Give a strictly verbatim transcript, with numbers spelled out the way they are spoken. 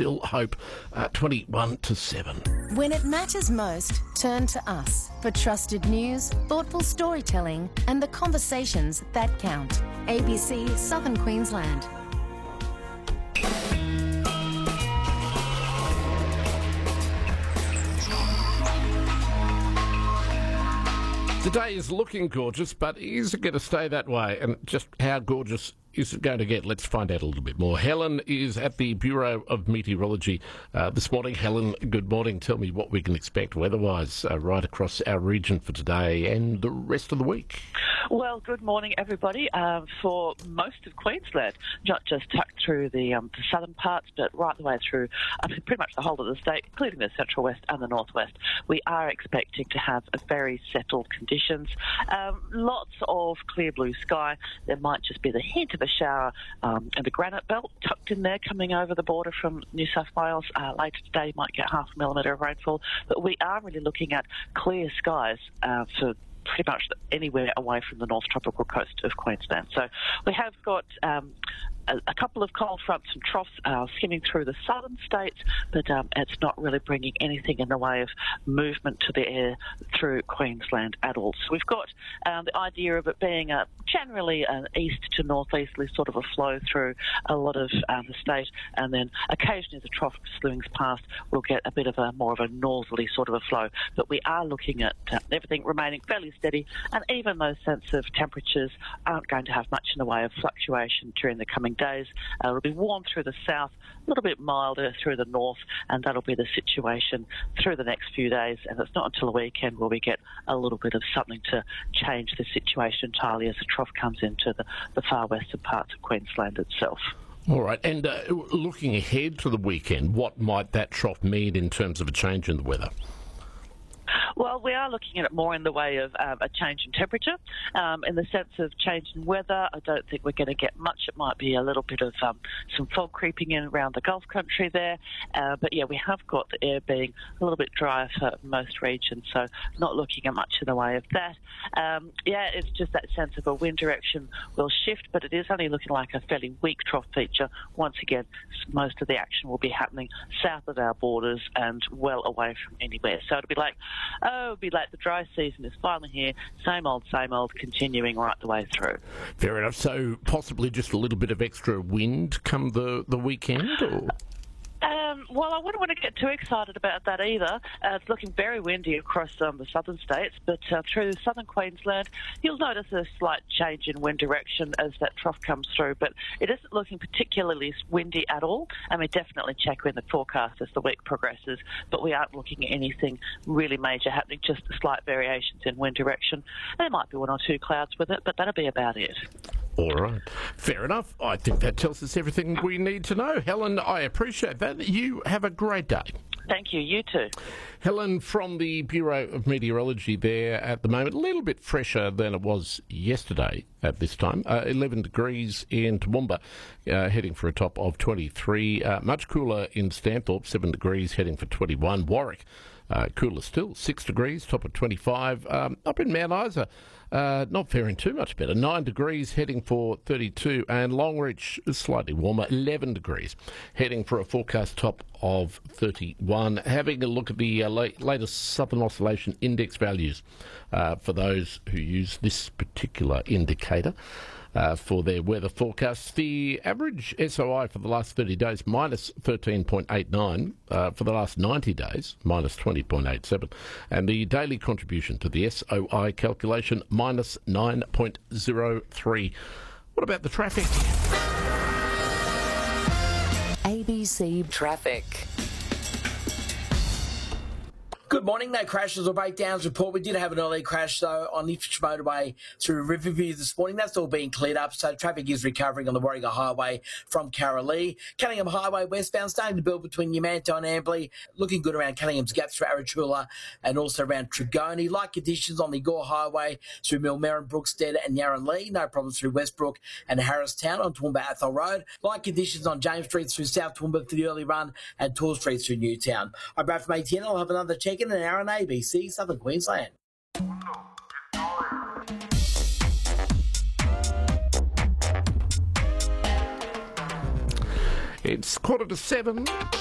still hope. Uh, twenty-one to seven. When it matters most, turn to us for trusted news, thoughtful storytelling and the conversations that count. A B C Southern Queensland. The day is looking gorgeous, but is it going to stay that way? And just how gorgeous is it going to get? Let's find out a little bit more. Helen is at the Bureau of Meteorology uh, this morning. Helen, good morning. Tell me what we can expect weather-wise uh, right across our region for today and the rest of the week. Well, good morning, everybody. Uh, for most of Queensland, not just tucked through the, um, the southern parts, but right the way through I mean, pretty much the whole of the state, including the central west and the northwest, we are expecting to have a very settled conditions. Um, lots of clear blue sky. There might just be the hint of a shower um, and a granite belt tucked in there coming over the border from New South Wales. Uh, later today, you might get half a millimetre of rainfall. But we are really looking at clear skies uh, for pretty much anywhere away from the North Tropical coast of Queensland. So we have got um, a, a couple of cold fronts and troughs uh, skimming through the southern states, but um, it's not really bringing anything in the way of movement to the air through Queensland at all. So we've got um, the idea of it being a generally an east to northeasterly sort of a flow through a lot of um, the state, and then occasionally as the trough swings past, we'll get a bit of a more of a northerly sort of a flow. But we are looking at uh, everything remaining fairly steady, and even those sense of temperatures aren't going to have much in the way of fluctuation during the coming days. Uh, it'll be warm through the south, a little bit milder through the north, and that'll be the situation through the next few days. And it's not until the weekend where we get a little bit of something to change the situation entirely as the trough comes into the, the far western parts of Queensland itself. All right, and uh, looking ahead to the weekend, what might that trough mean in terms of a change in the weather? Well, we are looking at it more in the way of um, a change in temperature. Um, in the sense of change in weather, I don't think we're going to get much. It might be a little bit of um, some fog creeping in around the Gulf country there. Uh, but, yeah, we have got the air being a little bit drier for most regions, so not looking at much in the way of that. Um, yeah, it's just that sense of a wind direction will shift, but it is only looking like a fairly weak trough feature. Once again, most of the action will be happening south of our borders and well away from anywhere. So it'll be like, oh, it'll be like the dry season is finally here, same old, same old, continuing right the way through. Fair enough. So possibly just a little bit of extra wind come the, the weekend? Or? Um, well, I wouldn't want to get too excited about that either. Uh, it's looking very windy across um, the southern states, but uh, through southern Queensland, you'll notice a slight change in wind direction as that trough comes through, but it isn't looking particularly windy at all. I mean, definitely check in the forecast as the week progresses, but we aren't looking at anything really major happening, just slight variations in wind direction. There might be one or two clouds with it, but that'll be about it. All right. Fair enough. I think that tells us everything we need to know. Helen, I appreciate that. You have a great day. Thank you. You too. Helen from the Bureau of Meteorology there at the moment. A little bit fresher than it was yesterday at this time. Uh, eleven degrees in Toowoomba, uh, heading for a top of twenty-three. Uh, much cooler in Stanthorpe, seven degrees, heading for twenty-one. Warwick, uh, cooler still, six degrees, top of twenty-five. Um, up in Mount Isa, uh, not faring too much better, nine degrees, heading for thirty-two. And Longreach, slightly warmer, eleven degrees, heading for a forecast top of thirty-one. Having a look at the uh, late, latest Southern Oscillation Index values uh, for those who use this particular indicator uh, for their weather forecasts. The average S O I for the last thirty days, minus thirteen point eight nine. Uh, for the last ninety days, minus twenty point eight seven. And the daily contribution to the S O I calculation, minus nine point zero three. What about the traffic? A B C Traffic. Good morning. No crashes or breakdowns report. We did have an early crash, though, on the Ipswich motorway through Riverview this morning. That's all being cleared up, so traffic is recovering on the Warringah Highway from Carralee. Cunningham Highway westbound starting to build between Yamanto and Amberley. Looking good around Cunningham's Gap through Arachula and also around Trigoni. Light conditions on the Gore Highway through Millmerran, Brookstead and Yarranlee. No problems through Westbrook and Harristown on Toowoomba Athol Road. Light conditions on James Street through South Toowoomba for the early run and Tor Street through Newtown. I'm Brad from A T N. I'll have another check in an hour on A B C Southern Queensland. It's quarter to seven.